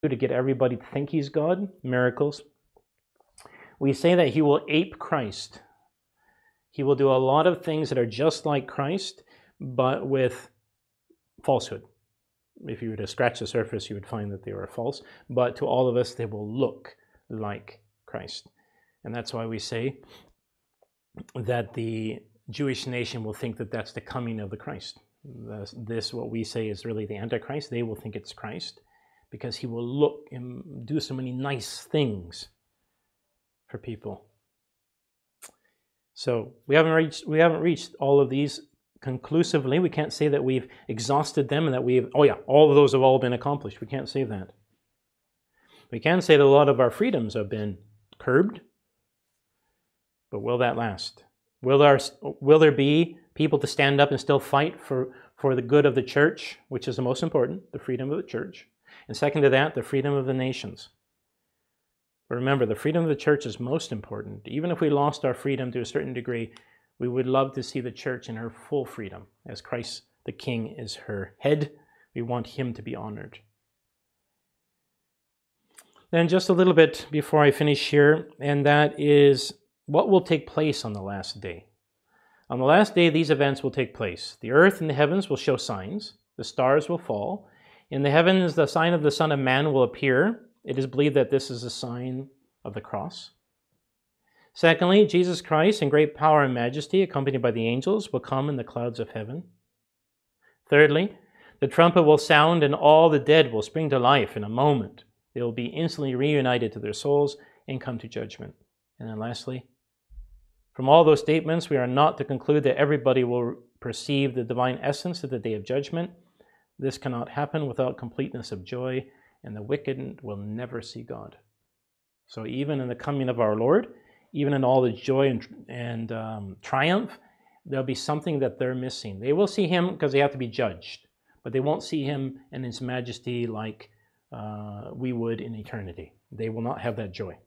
to get everybody to think he's God, miracles. We say that he will ape Christ. He will do a lot of things that are just like Christ, but with falsehood. If you were to scratch the surface, you would find that they were false. But to all of us, they will look like Christ. And that's why we say that the Jewish nation will think that that's the coming of the Christ. This, what we say, is really the Antichrist. They will think it's Christ because he will look and do so many nice things for people. So we haven't reached all of these conclusively. We can't say that we've exhausted them and that all of those have all been accomplished. We can't say that. We can say that a lot of our freedoms have been curbed, but will that last? Will there be people to stand up and still fight for the good of the church, which is the most important, the freedom of the church? And second to that, the freedom of the nations. But remember, the freedom of the church is most important. Even if we lost our freedom to a certain degree, we would love to see the church in her full freedom. As Christ the King is her head, we want him to be honored. Then just a little bit before I finish here, and that is what will take place on the last day. On the last day, these events will take place. The earth and the heavens will show signs. The stars will fall. In the heavens, the sign of the Son of Man will appear. It is believed that this is a sign of the cross. Secondly, Jesus Christ in great power and majesty, accompanied by the angels, will come in the clouds of heaven. Thirdly, the trumpet will sound and all the dead will spring to life in a moment. They will be instantly reunited to their souls and come to judgment. And then lastly, from all those statements, we are not to conclude that everybody will perceive the divine essence at the day of judgment. This cannot happen without completeness of joy, and the wicked will never see God. So even in the coming of our Lord, even in all the joy and triumph, there'll be something that they're missing. They will see him because they have to be judged, but they won't see him in his majesty like we would in eternity. They will not have that joy.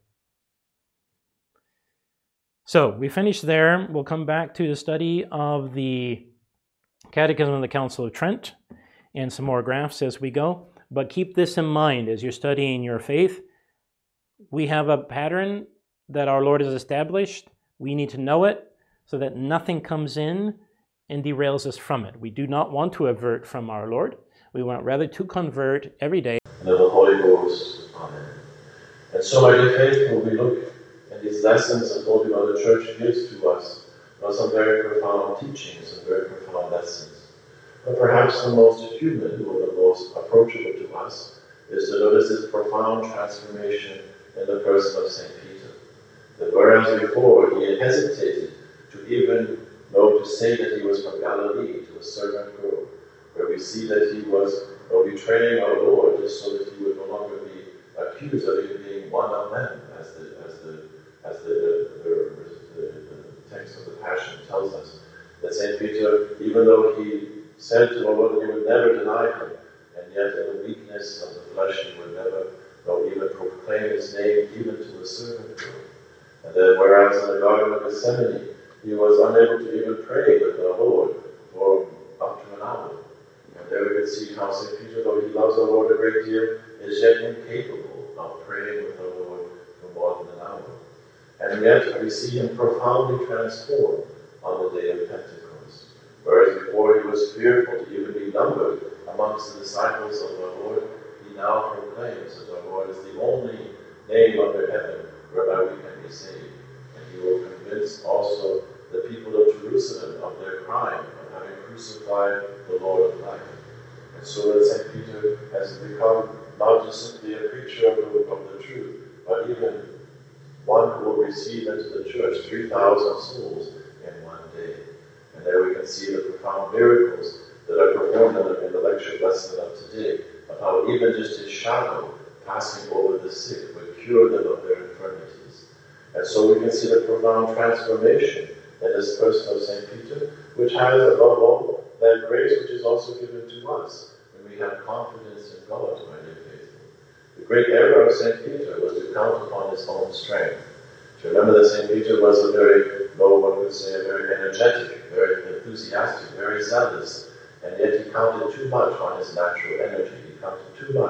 So we finish there. We'll come back to the study of the Catechism of the Council of Trent and some more graphs as we go. But keep this in mind as you're studying your faith. We have a pattern that our Lord has established. We need to know it so that nothing comes in and derails us from it. We do not want to avert from our Lord. We want rather to convert every day. And of the Holy Ghost. Amen. And so, my dear faithful, we look at these lessons that Holy Mother Church gives to us. There are some very profound teachings and very profound lessons. But perhaps the most human or the most approachable to us is to notice this profound transformation in the person of St. Peter. That whereas before he had hesitated to even know to say that he was from Galilee to a servant girl, where we see that he was betraying our Lord just so that he would no longer be accused of even being one of them, as the text of the Passion tells us. That St. Peter, even though he said to our Lord that he would never deny him, and yet in the weakness of the flesh he would never even proclaim his name even to a servant girl. And then whereas in the Garden of Gethsemane he was unable to even pray with the Lord for up to an hour. And there we could see how St. Peter, though he loves our Lord a great deal, is yet incapable of praying with our Lord for more than an hour. And yet we see him profoundly transformed on the day of Pentecost. Whereas before he was fearful to even be numbered amongst the disciples of our Lord, he now proclaims that our Lord is the only name under heaven whereby we can be saved. And he will convince also the people of Jerusalem of their crime of having crucified the Lord of life. And so that St. Peter has become not just simply a preacher of the truth, but even one who will receive into the church 3,000 souls in one day. And there we can see the profound miracles that are performed in the lecture lesson of today, of how even just his shadow passing over the sick would cure them of their infirmities. And so we can see the profound transformation in this person of St. Peter, which has, above all, that grace which is also given to us when we have confidence in God, my dear faithful. The great error of St. Peter was to count upon his own strength. To remember that St. Peter was a very, one could say, a very energetic, very enthusiastic, very zealous, and yet he counted too much on his natural energy. He counted too much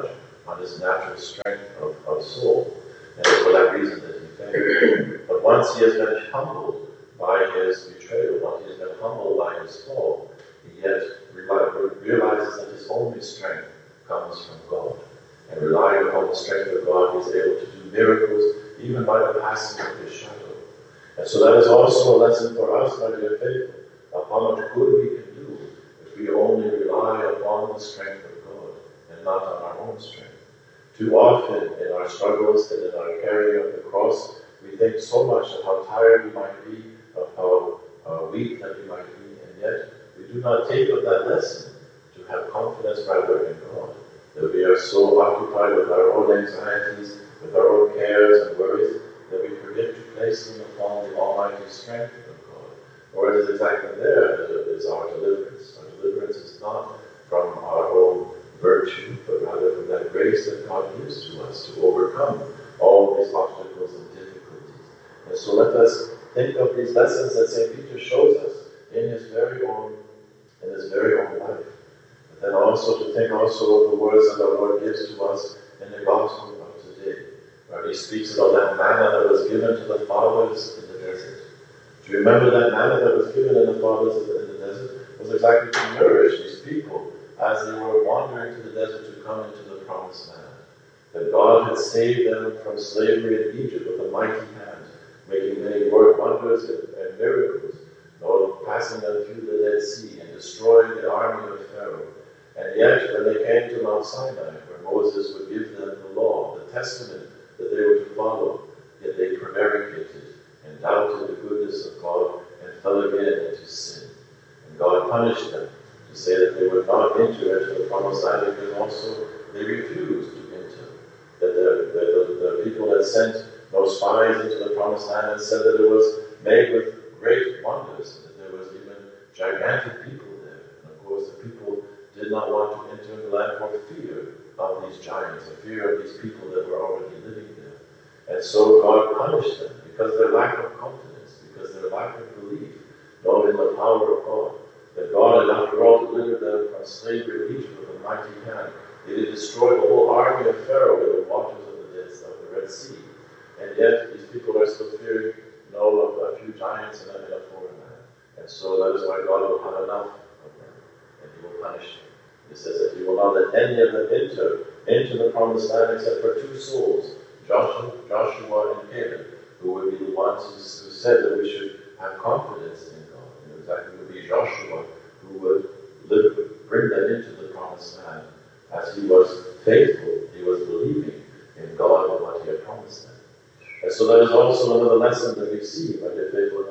on his natural strength of soul. And it's for that reason that he failed. But once he has been humbled by his betrayal, once he has been humbled by his fall, he yet realizes that his only strength comes from God. And relying upon the strength of God, he is able to do miracles, even by the passing of his shadow. And so that is also a lesson for us, my dear faithful, of how much good we can do if we only rely upon the strength of God and not on our own strength. Too often in our struggles and in our carrying of the cross, we think so much of how tired we might be, of how weak that we might be, and yet we do not take of that lesson to have confidence rather in God. That we are so occupied with our own anxieties, with our own cares and worries, that we forget to place them upon the almighty strength of God. For it is exactly there that is our deliverance. Our deliverance is not from our own virtue, but rather from that grace that God gives to us to overcome all these obstacles and difficulties. And so let us think of these lessons that St. Peter shows us in his very own life. But then also to think also of the words that our Lord gives to us in the Gospel of today, where he speaks about that manna that was given to the fathers in the desert. Do you remember that manna that was given in the fathers in the desert? It was exactly to nourish these people as they were wandering to the desert to come into the promised land. That God had saved them from slavery in Egypt with a mighty hand, making many wonders and miracles, passing them through the Dead Sea and destroying the army of Pharaoh. And yet, when they came to Mount Sinai, where Moses would give them the law, the testament that they were to follow, yet they prevaricated and doubted the goodness of God and fell again into sin. And God punished them to say that they would not enter into the promised land because also they refused to enter. That the people had sent no spies into the promised land and said that it was made with great wonders, and that there was even gigantic people there. And of course the people did not want to enter the land for fear of these giants, for fear of these people that were already living there. And so God punished them because of their lack of confidence, because of their lack of belief, knowing in the power of God. That God had after all delivered them from slavery in Egypt with a mighty hand. He had destroyed the whole army of Pharaoh with the waters of the Red Sea. And yet these people are still fearing of a few giants in a foreign land. And so that is why God will have enough of them, and he will punish them. He says that he will not let any of them enter into the promised land except for two souls, Joshua and Caleb, who would be the ones who said that we should have confidence in God. And exactly would be Joshua who would bring them into the promised land. As he was faithful, he was believing in God and what he had promised them. And so that is also another lesson that we see by the faithful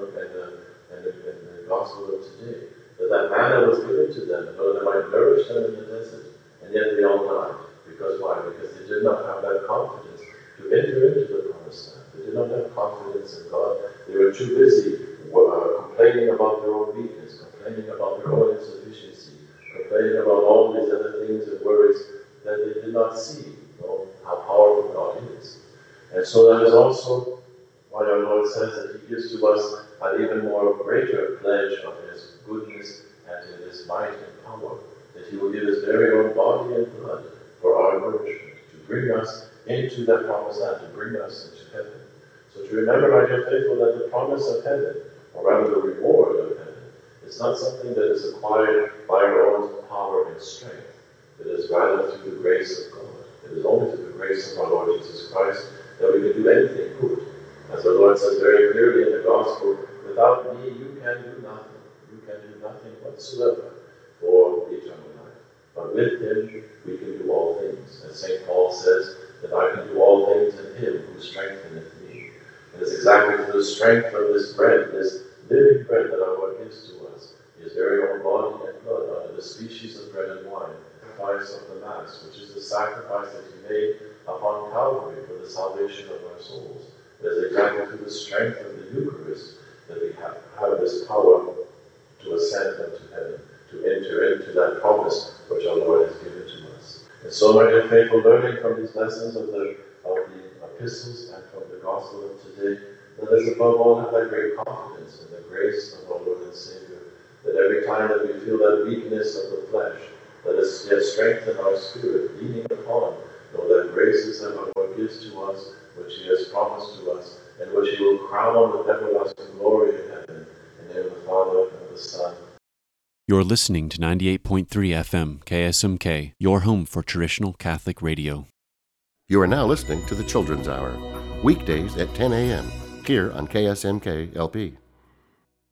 in the gospel of today. That manna was given to them in order that might nourish them in the desert. And yet they all died. Because why? Because they did not have that confidence to enter into the promised land. They did not have confidence in God. They were too busy complaining about their own weakness, complaining about their own insufficiency, complaining about all these other things and worries that they did not see how powerful God is. And so that is also why our Lord says that he gives to us an even more greater pledge of his goodness and of his might and power, that he will give his very own body and blood for our nourishment, to bring us into that promised land, to bring us into heaven. So to remember, my dear faithful, that the promise of heaven, or rather the reward of heaven, is not something that is acquired by our own power and strength. It is rather through the grace of God. It is only through the grace of our Lord Jesus Christ that we can do anything good. As our Lord says very clearly in the Gospel, without me you can do nothing. You can do nothing whatsoever for eternal life. But with him we can do all things. As St. Paul says, that I can do all things in him who strengtheneth me. It is exactly through the strength of this bread, this living bread that our Lord gives to us, his very own body and blood, under the species of bread and wine, the sacrifice of the Mass, which is the sacrifice that he made upon Calvary for the salvation of our souls. It is exactly through the strength of the Eucharist that we have this power to ascend unto heaven, to enter into that promise which our Lord has given to us. And so, my dear faithful, learning from these lessons of the epistles and from the gospel of today, let us above all have that great confidence in the grace of our Lord and Savior, that every time that we feel that weakness of the flesh, let us yet strengthen our spirit, leaning upon know that grace is our Lord gives to us, which he has promised to us, and which he will crown with everlasting glory in heaven. In the name of the Father, and of the Son. You're listening to 98.3 FM KSMK, your home for traditional Catholic radio. You are now listening to the Children's Hour, weekdays at 10 a.m., here on KSMK LP.